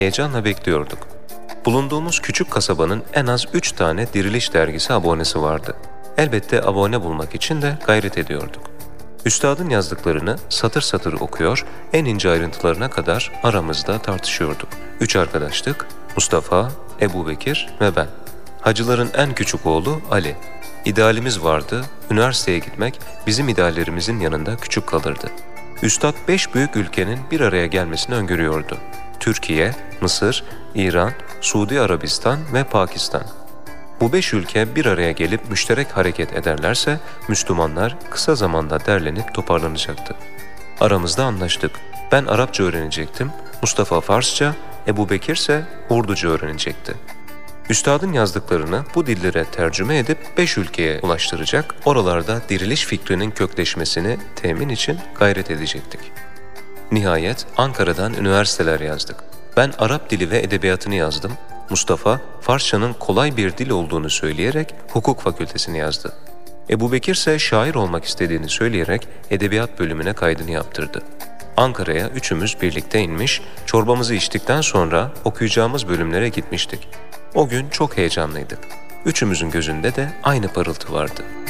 Heyecanla bekliyorduk. Bulunduğumuz küçük kasabanın en az 3 tane Diriliş dergisi abonesi vardı. Elbette abone bulmak için de gayret ediyorduk. Üstadın yazdıklarını satır satır okuyor, en ince ayrıntılarına kadar aramızda tartışıyorduk. 3 arkadaştık: Mustafa, Ebubekir ve ben. Hacıların en küçük oğlu Ali. İdealimiz vardı, üniversiteye gitmek bizim ideallerimizin yanında küçük kalırdı. Üstad 5 büyük ülkenin bir araya gelmesini öngörüyordu. Türkiye, Mısır, İran, Suudi Arabistan ve Pakistan. Bu 5 ülke bir araya gelip müşterek hareket ederlerse Müslümanlar kısa zamanda derlenip toparlanacaktı. Aramızda anlaştık. Ben Arapça öğrenecektim, Mustafa Farsça, Ebubekir ise Urduca öğrenecekti. Üstadın yazdıklarını bu dillere tercüme edip 5 ülkeye ulaştıracak, oralarda diriliş fikrinin kökleşmesini temin için gayret edecektik. Nihayet Ankara'dan üniversiteler yazdık. Ben Arap dili ve edebiyatını yazdım. Mustafa, Farsçanın kolay bir dil olduğunu söyleyerek hukuk fakültesini yazdı. Ebubekir ise şair olmak istediğini söyleyerek edebiyat bölümüne kaydını yaptırdı. Ankara'ya üçümüz birlikte inmiş, çorbamızı içtikten sonra okuyacağımız bölümlere gitmiştik. O gün çok heyecanlıydık. Üçümüzün gözünde de aynı parıltı vardı.